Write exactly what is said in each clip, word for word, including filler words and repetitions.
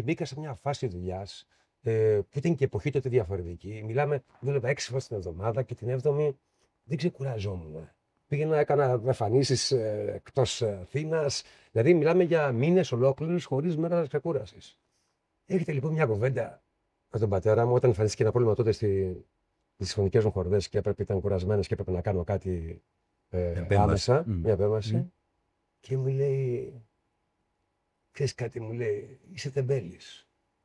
και μπήκα σε μια φάση δουλειά ε, που ήταν και εποχή τότε διαφορετική. Μιλάμε, δούλευα έξι φορές την εβδομάδα και την έβδομη δεν ξεκουραζόμουν. Πήγαινα, έκανα εμφανίσεις ε, εκτός Αθήνας. Δηλαδή, μιλάμε για μήνες ολόκληρους χωρίς μέρα ξεκούρασης. Έρχεται λοιπόν μια κουβέντα με τον πατέρα μου, όταν εμφανίστηκε ένα πρόβλημα τότε στη, στις φωνικές μου χορδές και έπρεπε, ήταν κουρασμένες και έπρεπε να κάνω κάτι ε, άμεσα, mm. μια επέμβαση. Mm. Και μου λέει, ξέρεις κάτι, μου λέει, είσαι τεμπέλης.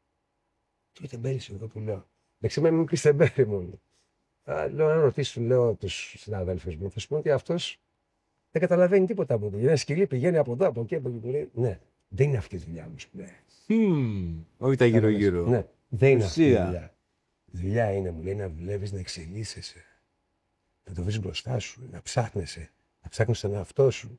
Τι τεμπέλης εγώ που λέω. Δεξιμέ μην πεις τεμπέλη μόνο. Λέω, αν ρωτήσω, λέω τους συναδέλφους μου, θα σου πω ότι αυτός δεν καταλαβαίνει τίποτα από το. Είναι σκυλί, πηγαίνει από εδώ, από εκεί, από εκεί. Λέει, ναι, δεν είναι αυτή η δουλειά μου, σου λέει. Mm, όχι τα γύρω-γύρω. Ναι, δεν είναι αυτή η δουλειά. Η δουλειά είναι, μου λέει, να δουλεύεις, να εξελίσσεσαι. Να το βρεις μπροστά σου, να ψάχνεσαι, να ψάχνεις τον εαυτό σου.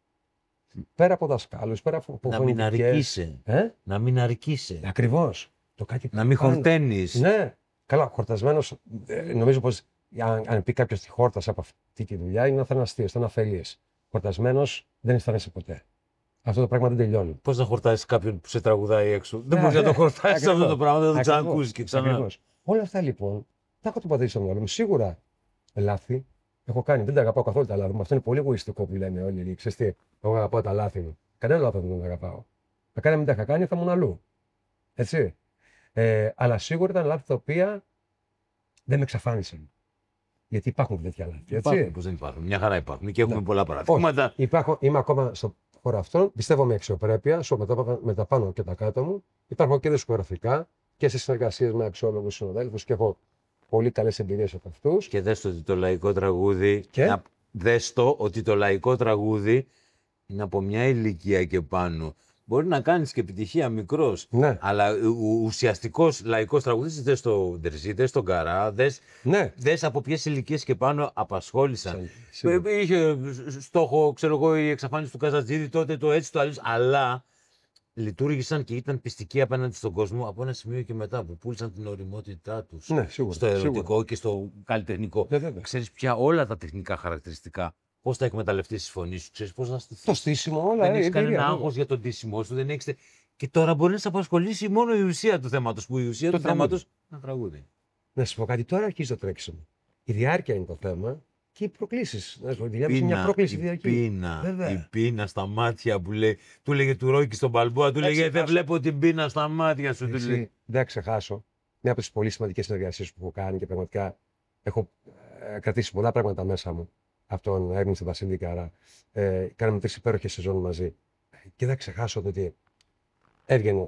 Πέρα από δασκάλους, πέρα από να μην αρκείσαι. Ε? Να μην αρκείσαι. Ακριβώς. Το κάτι να μην χορταίνεις. Ναι. Καλά, χορτασμένος, νομίζω πως αν, αν πει κάποιος τη χόρτασε από αυτή τη δουλειά είναι αθαναστίας, ήταν αφελής. Χορτασμένος δεν αισθάνεσαι ποτέ. Αυτό το πράγμα δεν τελειώνει. Πώς να χορτάσεις κάποιον που σε τραγουδάει έξω. Δεν μπορείς να το χορτάσεις αυτό το πράγμα, δεν το ξανακούσεις και ξανά. Ακριβώς. Όλα αυτά λοιπόν τα έχω το πατήσει στο μυαλό μου. Σίγουρα λάθη έχω κάνει. Δεν τα αγαπάω καθόλου τα λάθη μου. Αυτό είναι πολύ εγωιστικό που λένε όλοι. Ξέρεις τι, εγώ αγαπάω τα λάθη μου. Κανένα λάθο δεν τα αγαπάω. Να κάνει μην τα είχα κάνει θα ήμουν αλλού. Έτσι. Ε, αλλά σίγουρα ήταν λάθη τα οποία δεν με εξαφάνισαν. Γιατί υπάρχουν τέτοια λάθη. Έτσι. Υπάρχουν, πως δεν υπάρχουν. Μια χαρά υπάρχουν και έχουμε ναι. πολλά παραδείγματα. Υπάρχω, είμαι ακόμα στο χώρο αυτό. Πιστεύω με αξιοπρέπεια, σου με τα, με τα πάνω και τα κάτω μου. Υπάρχουν και δισκογραφικά και σε συνεργασίες με αξιόλογους συνοδέλφους και έχω πολύ καλές εμπειρίες από αυτούς. Και δες το ότι το λαϊκό τραγούδι. Και? Να... Δες το ότι το λαϊκό τραγούδι είναι από μια ηλικία και πάνω. Μπορεί να κάνεις και επιτυχία μικρός, ναι. αλλά ουσιαστικός λαϊκός τραγουδιστής, δες τον Ντερζή, δες τον Καρά, δες, ναι. δες από ποιες ηλικίες και πάνω απασχόλησαν. Σίγουρα. Είχε στόχο, ξέρω εγώ, η εξαφάνιση του Καζατζίδη, τότε το έτσι, το αλλιώς, αλλά λειτουργήσαν και ήταν πιστικοί απέναντι στον κόσμο από ένα σημείο και μετά που πούλησαν την ωριμότητά τους ναι, σίγουρα, στο ερωτικό σίγουρα. και στο καλλιτεχνικό. Ναι, ξέρεις πια όλα τα τεχνικά χαρακτηριστικά. Πώς θα εκμεταλλευτείς τη φωνή σου, ξέρεις πώς θα στηθείς. Το στήσιμο, όλα. Δεν έχεις κανένα άγχος για τον στήσιμό σου, δεν έχεις... Και τώρα μπορεί να σε απασχολήσει μόνο η ουσία του θέματος. Που η ουσία το του θέματος είναι ένα τραγούδι. Να σου πω κάτι, τώρα αρχίζει το τρέξιμο. Η διάρκεια είναι το θέμα και οι προκλήσεις. Να σου πω, η μια πρόκληση διαρκή. Η πείνα, η πείνα στα μάτια που λέει. Του λέγε του Ρόκη στον Μπαλμπόα, του λέγε δεν βλέπω την πείνα στα μάτια σου. Εσύ, του δεν θα ξεχάσω μια από τις πολύ σημαντικές συνεργασίες που έχω κάνει και πραγματικά έχω ε, κρατήσει πολλά πράγματα μέσα μου. Αυτόν έγνησε τον Βασίλη Καρά. Ε, κάναμε τρεις υπέροχες σεζόν μαζί. Και δεν ξεχάσω το ότι έβγαινε,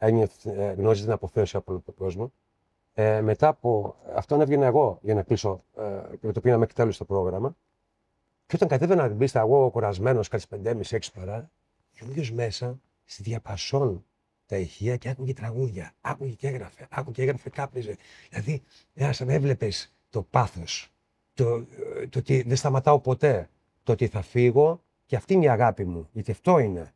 ε, γνώριζε την αποθέωση από τον κόσμο. Ε, μετά από αυτόν έβγαινα εγώ για να κλείσω ε, και το πήγα μέχρι τέλος το πρόγραμμα. Και όταν κατέβαινα την πίστα, εγώ κουρασμένος, κάτι πεντέμισι έξι παρά, και ο ίδιος μέσα στη διαπασόν τα ηχεία και άκουγε τραγούδια. Άκουγε και έγραφε, άκουγε και έγραφε, κάπνιζε. Δηλαδή, σαν να έβλεπες το πάθος. Το, το ότι δεν σταματάω ποτέ, το ότι θα φύγω και αυτή είναι η αγάπη μου, γιατί αυτό είναι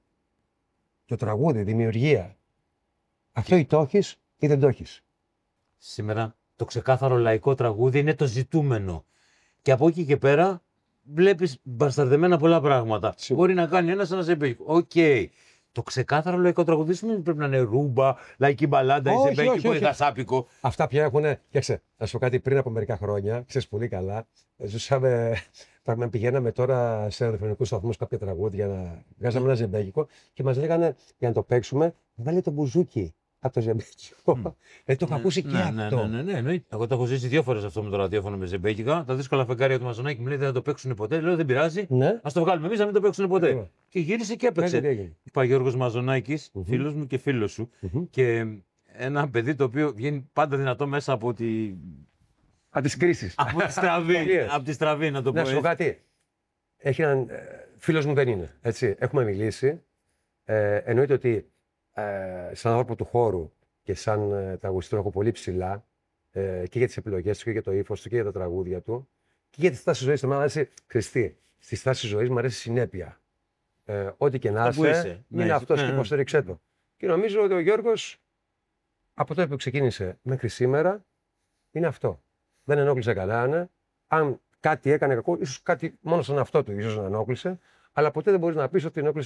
το τραγούδι, η δημιουργία. Αυτό ή το έχεις ή δεν το έχεις. Σήμερα το ξεκάθαρο λαϊκό τραγούδι είναι το ζητούμενο και από εκεί και πέρα βλέπεις μπασταρδεμένα πολλά πράγματα. Σίγουρα. Μπορεί να κάνει ένας ένας επέχει. Οκ. Okay. Το ξεκάθαρο λαϊκό τραγούδι σημαίνει πρέπει να είναι ρούμπα, λαϊκή μπαλάντα, ιζεμπέκικο ή γασάπικο. Αυτά πια έχουν. Κοίταξε, να σου πω κάτι πριν από μερικά χρόνια, ξέρεις πολύ καλά. Ζούσαμε, πηγαίναμε τώρα σε ραδιοφωνικούς σταθμούς κάποια τραγούδια να βγάζαμε ένα ζεμπέκικο και μας λέγανε για να το παίξουμε, βάλε το μπουζούκι από το ζεμπέκικο. Mm. Δηλαδή το έχω ακούσει και ναι, αυτό. Ναι, ναι, ναι, ναι. Εγώ το έχω ζήσει δύο φορές αυτό με το ραδιόφωνο με ζεμπέκικα. Τα δύσκολα φεγγάρια του Μαζονάκη μου λέει δεν θα το παίξουν ποτέ. Λέω δεν πειράζει. Ναι. Ας το βγάλουμε εμείς να μην το παίξουν ποτέ. Yeah. Και γύρισε και έπαιξε. Yeah. Είπα Γιώργος Μαζονάκης, mm-hmm. φίλος μου και φίλος σου. Mm-hmm. Και ένα παιδί το οποίο βγαίνει πάντα δυνατό μέσα από τη. Από τις κρίσεις. από τη στραβή. από τη στραβή, να το πω. Να σου πω κάτι. Έχει έναν. Φίλος μου δεν είναι. Έτσι. Έχουμε μιλήσει. Ε, εννοείται ότι ε, σαν άνθρωπο του χώρου και σαν ε, τραγουδιστή έχω πολύ ψηλά ε, και για τις επιλογές του και για το ύφος του και για τα τραγούδια του και για τη στάση ζωής του. Μου αρέσει, Χριστί, στη στάση ζωής μου αρέσει συνέπεια. Ε, ό,τι και να είσαι, είναι ναι, αυτός ναι, και υποστήριξέ το. Και νομίζω ότι ο Γιώργος από τότε που ξεκίνησε μέχρι σήμερα είναι αυτό. Δεν ενόχλησε κανέναν. Αν κάτι έκανε κακό, ίσως κάτι μόνο στον αυτό του ίσως να ενόχλησε, αλλά ποτέ δεν μπορείς να πεις ότι ενόχλησε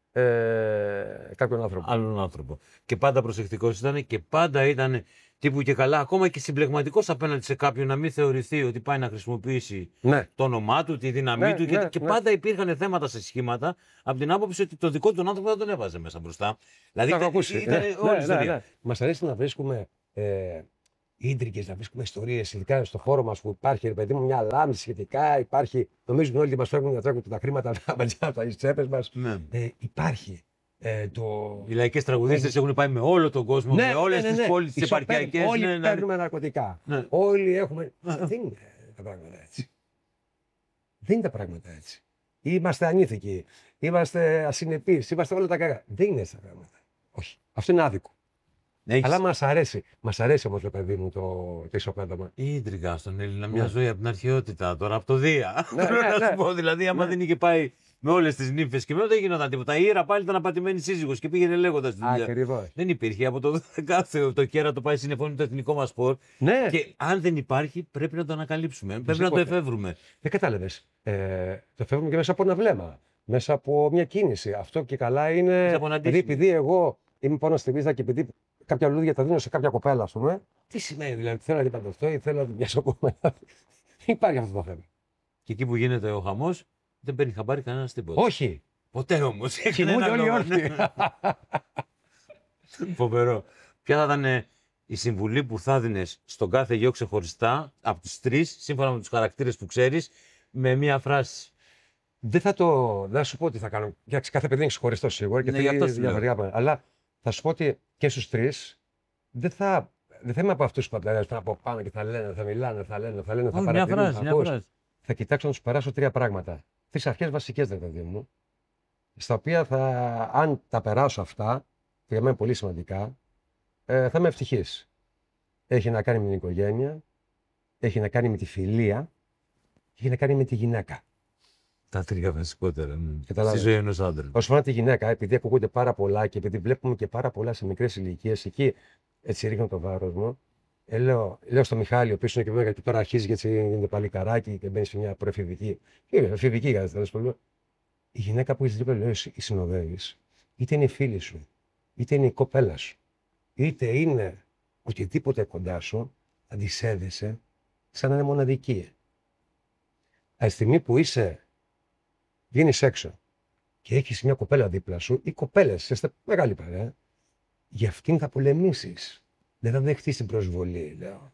ε, κάποιον άνθρωπο. Άλλον άνθρωπο. Και πάντα προσεκτικός ήταν και πάντα ήταν τύπου και καλά, ακόμα και συμπλεγματικός απέναντι σε κάποιον, να μην θεωρηθεί ότι πάει να χρησιμοποιήσει Ναι. το όνομά του, τη δύναμή Ναι, του. ναι, και και ναι. πάντα υπήρχαν θέματα σε σχήματα από την άποψη ότι το δικό του τον άνθρωπο δεν τον έβαζε μέσα μπροστά. Δηλαδή Το έχω ήταν, ακούσει. ήταν Ναι, όλη η ναι, ιστορία. ναι, ναι. Μας αρέσει να βρίσκουμε ε, ίντρικες, να βρίσκουμε ιστορίες, ειδικά στο χώρο μας που υπάρχει, ρε παιδί μου, μια λάμψη σχετικά. Υπάρχει, νομίζουν όλοι ότι μας φέρνουν να τρέχουν τα χρήματα από τις τσέπες μας. Ναι. Ε, υπάρχει ε, το. Οι λαϊκές τραγουδίστες έχουν πάει με όλο τον κόσμο, με όλες τις πόλεις τις Ισοπαίδουν. επαρχιακές. Όλοι ναι, ναι, ναι. παίρνουμε ναρκωτικά. Ναι. Όλοι έχουμε. Δεν είναι τα πράγματα έτσι. Δεν είναι τα πράγματα έτσι. Είμαστε ανήθικοι. Είμαστε ασυνεπείς. Είμαστε όλα τα κακά. Δεν είναι έτσι τα πράγματα. Όχι. Αυτό είναι άδικο. Έχεις... Αλλά μας αρέσει. Μας αρέσει όμως, το παιδί μου, το, το ισοπαίδωμα. Η ίντρικα στον Έλληνα, μια Ναι. ζωή από την αρχαιότητα, τώρα από το Δία. Ναι, Θέλω ναι, να ναι. σου πω, δηλαδή, άμα Ναι. δεν είχε πάει με όλες τις νύμφες και με δεν γινόταν τίποτα. Η Ήρα πάλι ήταν απατημένη σύζυγος και πήγαινε λέγοντας τη δουλειά. Ακριβώς. Δεν υπήρχε. Από το κάθε το κέρατο πάει συνεφώνει το εθνικό μας σπορ. Ναι. Και αν δεν υπάρχει, πρέπει να το ανακαλύψουμε. Πρέπει να το Οπωσδήποτε. εφεύρουμε. Δεν κατάλαβες. Ε, το φεύγουμε και μέσα από ένα βλέμμα. Μέσα από μια κίνηση. Αυτό και καλά είναι. Μέσα από ένα Δηλαδή, αντίστοιχο. επειδή εγώ είμαι πάνω στη βίζα και επειδή κάποια λουλούδια τα δίνω σε κάποια κοπέλα, α πούμε. Τι σημαίνει, δηλαδή, θέλω να την παντρευτώ ή θέλω να την πιάσω κομμένα. Δεν υπάρχει αυτό το θέμα. Και εκεί που γίνεται ο χαμός, δεν παίρνει χαμπάρι κανένα τίποτα. Όχι. Ποτέ όμως. Κοιμούνται όλοι όρθιοι. Φοβερό. Ποια θα ήταν ε, η συμβουλή που θα δίνεις στον κάθε γιο ξεχωριστά από τους τρεις, σύμφωνα με τους χαρακτήρες που ξέρεις, με μία φράση. Δεν θα το. Δεν θα σου πω τι θα κάνω. Για κάθε παιδί είναι ξεχωριστό σίγουρα και Ναι, θέλει γι' αυτό σου λέω. διαφορετικά πράγματα. Αλλά θα σου πω ότι και στου τρει δεν θα. Δεν θα είμαι από αυτού που θα από πάνω και θα λένε, θα μιλάνε, θα λένε, θα λένε, θα Όχι, μια παρατηρούν, φράση, θα μια ακούς. φράση. Θα κοιτάξω να του περάσω τρία πράγματα. Τρει αρχέ βασικέ, ρε παιδί μου. Στα οποία θα, αν τα περάσω αυτά, που για μένα είναι πολύ σημαντικά, ε, θα είμαι ευτυχή. Έχει να κάνει με την οικογένεια, έχει να κάνει με τη φιλία, έχει να κάνει με τη γυναίκα. Τα τρία βασικότερα. ναι. Καταλάβες. Στη ζωή ενός άντρα. Όσον αφορά τη γυναίκα, επειδή ακούγονται πάρα πολλά και επειδή βλέπουμε και πάρα πολλά σε μικρέ ηλικίε, εκεί έτσι ρίχνω το βάρο μου. Ε, λέω, λέω στο Μιχάλη, ο οποίο είναι και βέβαια γιατί τώρα αρχίζει γιατί γίνεται πάλι καράκι και μπαίνει σε μια προεφηβική. Εφηβική, κατά τέλο πάντων. Η γυναίκα που έχει δίπλα, λέω, εσύ συνοδεύει, είτε είναι η φίλη σου, είτε είναι η κοπέλα σου, είτε είναι οτιδήποτε κοντά σου, αντισέδεσαι σαν να είναι μοναδική. Από τη στιγμή που είσαι, βγαίνει έξω και έχει μια κοπέλα δίπλα σου, ή κοπέλες, είστε μεγάλη παρέα, για αυτήν θα πολεμήσει. Δεν θα δεχτεί την προσβολή, λέω.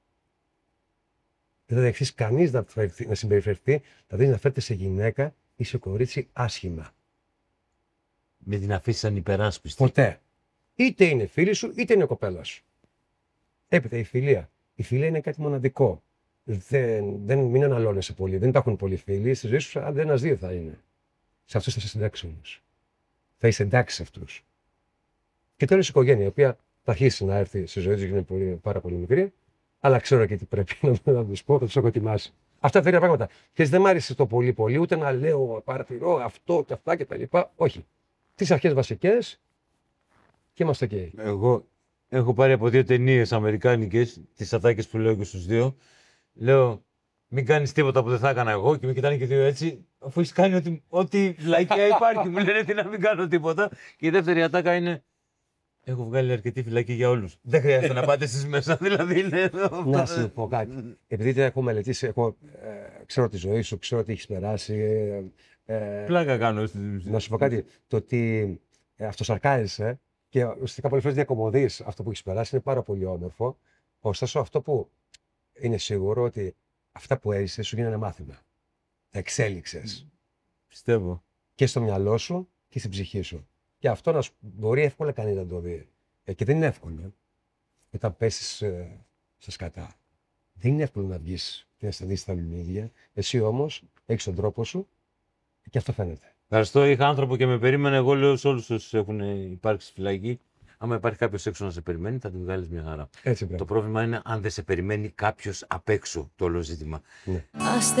Δεν θα δεχτεί κανεί να, να συμπεριφερθεί, δηλαδή να φέρεται σε γυναίκα ή σε κορίτσι άσχημα. Με την αφήσει σαν υπεράσπιστη. Ποτέ. Είτε είναι φίλη σου, είτε είναι κοπέλα σου. Έπειτα η φιλία. Η φιλία είναι κάτι μοναδικό. Δεν, δεν, μην αναλώνεσαι πολύ. Δεν υπάρχουν πολλοί φίλοι. Στη ζωή σου, αν δεν ένα-δύο θα είναι. Σε αυτού θα σε εντάξει όμω. Θα είσαι εντάξει σε αυτού. Και τέλο η οικογένεια, η οποία θα αρχίσει να έρθει στη ζωή του και είναι πολύ, πάρα πολύ μικρή. Αλλά ξέρω και τι πρέπει να, να του πω, θα του έχω ετοιμάσει. Αυτά τα τρία πράγματα. Και δεν μ' άρεσε το πολύ πολύ, ούτε να λέω παρατηρώ αυτό και αυτά κτλ. Όχι. Τι αρχέ βασικέ και είμαστε OK. Εγώ έχω πάρει από δύο ταινίες αμερικάνικες, τις ατάκες που λέω και στους δύο. Λέω, μην κάνεις τίποτα που δεν θα έκανα εγώ και με κοιτάνε και δύο έτσι, αφού έχεις κάνει ό,τι, ό,τι λαϊκία υπάρχει. Μου λένε τι να μην κάνω τίποτα. Και η δεύτερη ατάκα είναι, έχω βγάλει αρκετή φυλακή για όλους. Δεν χρειάζεται να πάτε εσείς μέσα, δηλαδή είναι εδώ. Να σου πω κάτι. Επειδή δεν έχω μελετήσει, έχω, ε, ξέρω τη ζωή σου, ξέρω τι έχει περάσει. Ε, ε, Πλάκα κάνω. να σου πω κάτι. Το ότι ε, αυτοσαρκάζεσαι και ουσιαστικά πολλές φορές διακομωδείς αυτό που έχει περάσει είναι πάρα πολύ όμορφο. Ωστόσο, αυτό που είναι σίγουρο ότι αυτά που έζησες σου γίνανε μάθημα. Τα εξέλιξες Πιστεύω. και στο μυαλό σου και στην ψυχή σου. Και αυτό να σου, μπορεί εύκολα κανείς να το δει. Ε, και δεν είναι εύκολο. Ε. Όταν πέσεις ε, στα σκατά. Δεν είναι εύκολο να βγεις και να αισθανθείς τα λουλούδια. Εσύ όμως έχεις τον τρόπο σου και αυτό φαίνεται. Ευχαριστώ. Είχα άνθρωπο και με περίμενε. Εγώ λέω σε όλους όσους έχουν υπάρξει στη φυλακή, άμα υπάρχει κάποιος έξω να σε περιμένει, θα την βγάλεις μια χαρά. Έτσι πρέπει. Το πρόβλημα είναι αν δεν σε περιμένει κάποιος απ' έξω, το όλο ζήτημα. Ναι.